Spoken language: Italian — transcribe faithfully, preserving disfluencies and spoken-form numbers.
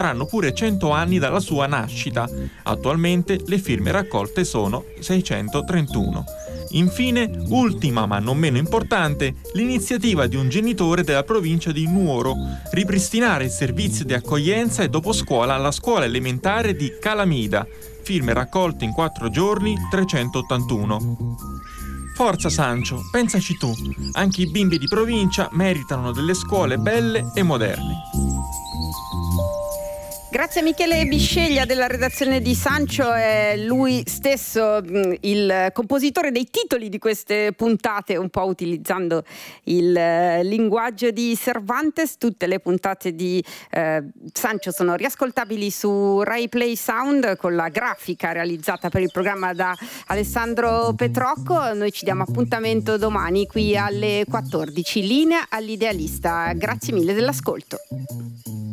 saranno pure cento anni dalla sua nascita. Attualmente le firme raccolte sono seicentotrentuno. Infine, ultima ma non meno importante, l'iniziativa di un genitore della provincia di Nuoro: ripristinare il servizio di accoglienza e doposcuola alla scuola elementare di Calamida. Firme raccolte in quattro giorni, trecentottantuno. Forza Sancio, pensaci tu, anche i bimbi di provincia meritano delle scuole belle e moderne. Grazie a Michele Bisceglia della redazione di Sancio, è lui stesso il compositore dei titoli di queste puntate, un po' utilizzando il linguaggio di Cervantes. Tutte le puntate di eh, Sancio sono riascoltabili su Rai Play Sound con la grafica realizzata per il programma da Alessandro Petrocco. Noi ci diamo appuntamento domani qui alle quattordici. Linea all'idealista. Grazie mille dell'ascolto.